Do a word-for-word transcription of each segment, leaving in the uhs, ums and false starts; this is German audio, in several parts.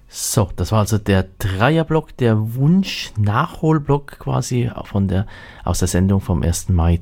So, das war also der Dreierblock, der Wunsch-Nachholblock quasi von der, aus der Sendung vom ersten Mai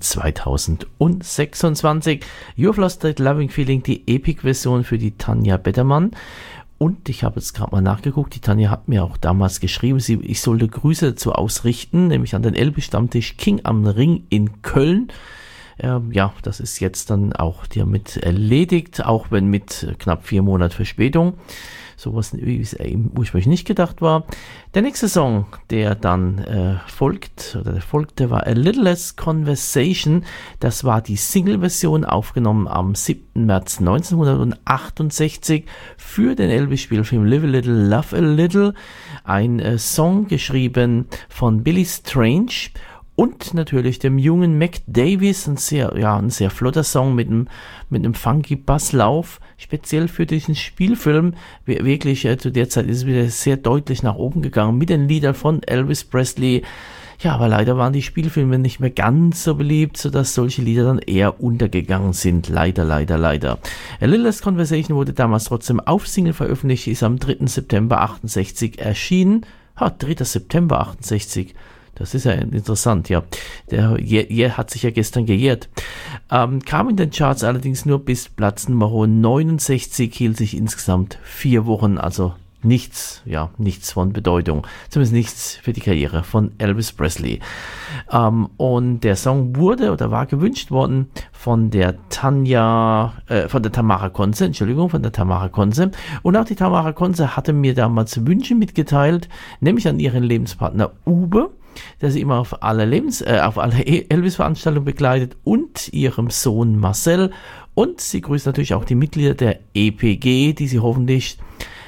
zweitausendsechsundzwanzig. You've Lost That Loving Feeling, die Epic-Version für die Tanja Bettermann. Und ich habe jetzt gerade mal nachgeguckt, die Tanja hat mir auch damals geschrieben, sie, ich sollte Grüße dazu ausrichten, nämlich an den Elbe-Stammtisch King am Ring in Köln. Ähm, ja, das ist jetzt dann auch damit erledigt, auch wenn mit knapp vier Monaten Verspätung. Sowas, wie es ursprünglich nicht gedacht war. Der nächste Song, der dann äh, folgt, oder der folgte, war A Little Less Conversation. Das war die Single-Version, aufgenommen am siebten März neunzehnhundertachtundsechzig für den Elvis-Spielfilm Live a Little, Love a Little. Ein äh, Song geschrieben von Billy Strange und natürlich dem jungen Mac Davis, ein sehr, ja, ein sehr flotter Song mit einem, mit einem funky Basslauf, speziell für diesen Spielfilm. Wirklich, äh, zu der Zeit ist es wieder sehr deutlich nach oben gegangen mit den Liedern von Elvis Presley. Ja, aber leider waren die Spielfilme nicht mehr ganz so beliebt, sodass solche Lieder dann eher untergegangen sind. Leider, leider, leider. A Little Less Conversation wurde damals trotzdem auf Single veröffentlicht, ist am dritten September achtundsechzig erschienen. Ha, dritter September achtundsechzig. Das ist ja interessant, ja. Der je, je, hat sich ja gestern gejährt. Ähm, kam in den Charts allerdings nur bis Platz Nummer neunundsechzig, hielt sich insgesamt vier Wochen, also nichts, ja, nichts von Bedeutung. Zumindest nichts für die Karriere von Elvis Presley. Ähm, und der Song wurde oder war gewünscht worden von der Tanja, äh, von der Tamara Konze, Entschuldigung, von der Tamara Konze. Und auch die Tamara Konze hatte mir damals Wünsche mitgeteilt, nämlich an ihren Lebenspartner Uwe, der sie immer auf alle Lebens, äh, auf alle Elvis-Veranstaltungen begleitet, und ihrem Sohn Marcel. Und sie grüßt natürlich auch die Mitglieder der E P G, die sie hoffentlich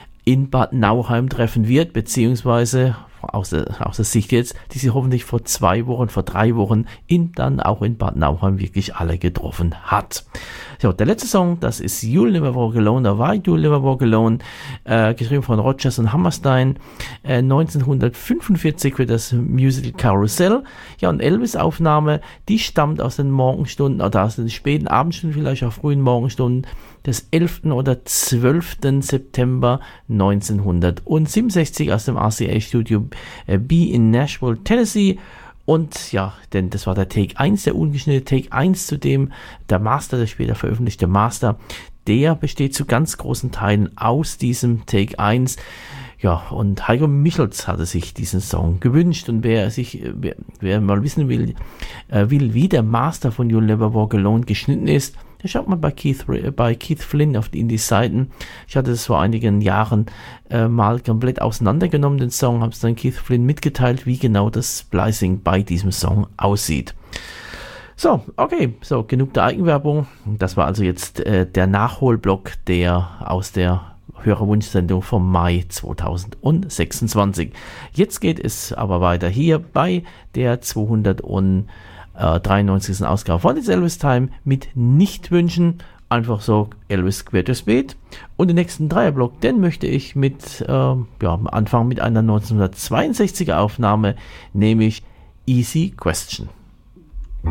in Bad Nauheim treffen wird, beziehungsweise aus der, aus der Sicht jetzt, die sie hoffentlich vor zwei Wochen, vor drei Wochen in, dann auch in Bad Nauheim wirklich alle getroffen hat. So, der letzte Song, das ist You'll Never Walk Alone, oder Why You'll Never Walk Alone, äh, geschrieben von Rodgers und Hammerstein, äh, neunzehnhundertfünfundvierzig für das Musical Carousel. Ja, und Elvis-Aufnahme, die stammt aus den Morgenstunden, oder aus den späten Abendstunden, vielleicht auch frühen Morgenstunden, des elften oder zwölften September neunzehnhundertsiebenundsechzig aus dem R C A-Studio B in Nashville, Tennessee. Und ja, denn das war der Take eins, der ungeschnittene Take eins, zu dem der Master, der später veröffentlichte Master, der besteht zu ganz großen Teilen aus diesem Take eins. Ja, und Heiko Michels hatte sich diesen Song gewünscht, und wer sich, wer, wer mal wissen will, äh, will, wie der Master von You'll Never Walk Alone geschnitten ist, der schaut mal bei Keith, bei Keith Flynn auf die Indie-Seiten. Ich hatte das vor einigen Jahren äh, mal komplett auseinandergenommen, den Song, habe es dann Keith Flynn mitgeteilt, wie genau das Splicing bei diesem Song aussieht. So, okay, so, genug der Eigenwerbung. Das war also jetzt äh, der Nachholblock, der aus der Hörerwunschsendung vom Mai zweitausendsechsundzwanzig. Jetzt geht es aber weiter hier bei der zweihundertdreiundneunzigsten Ausgabe von It's Elvis Time mit Nichtwünschen. Einfach so Elvis quer durchs Beet. Und den nächsten Dreierblock, den möchte ich mit, äh, ja, anfangen mit einer neunzehnhundertzweiundsechziger Aufnahme, nämlich Easy Question.